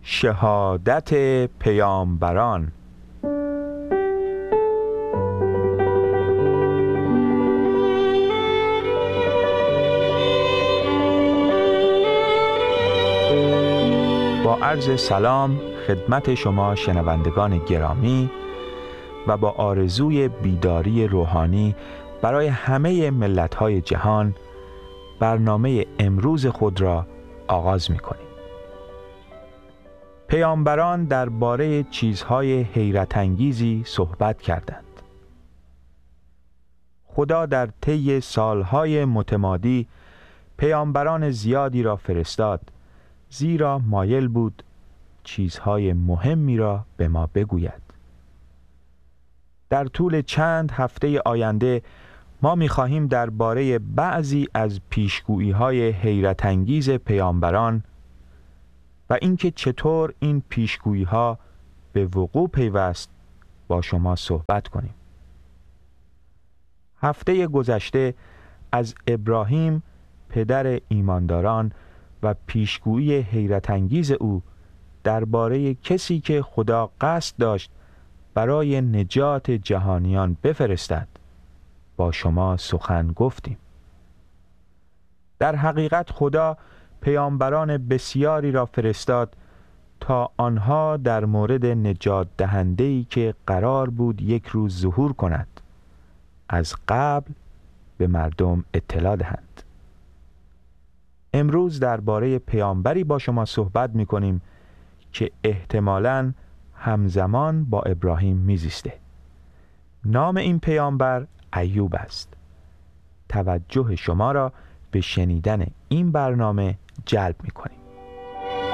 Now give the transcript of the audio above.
شهادت پیامبران. با عرض سلام خدمت شما شنوندگان گرامی و با آرزوی بیداری روحانی برای همه ملت‌های جهان، برنامه امروز خود را آغاز می‌کنیم. پیامبران درباره چیزهای حیرت انگیزی صحبت کردند. خدا در طی سالهای متمادی پیامبران زیادی را فرستاد، زیرا مایل بود چیزهای مهمی را به ما بگوید. در طول چند هفته آینده ما می‌خواهیم درباره بعضی از پیشگویی‌های حیرت انگیز پیامبران و اینکه چطور این پیشگویی‌ها به وقوع پیوست با شما صحبت کنیم. هفته گذشته از ابراهیم پدر ایمانداران و پیشگویی حیرت انگیز او درباره کسی که خدا قصد داشت برای نجات جهانیان بفرستد با شما سخن گفتیم. در حقیقت خدا پیامبران بسیاری را فرستاد تا آنها در مورد نجات دهنده‌ای که قرار بود یک روز ظهور کند از قبل به مردم اطلاع دهند. امروز درباره پیامبری با شما صحبت می‌کنیم که احتمالاً همزمان با ابراهیم میزیسته. نام این پیامبر ایوب است. توجه شما را به شنیدن این برنامه جلب می‌کنیم.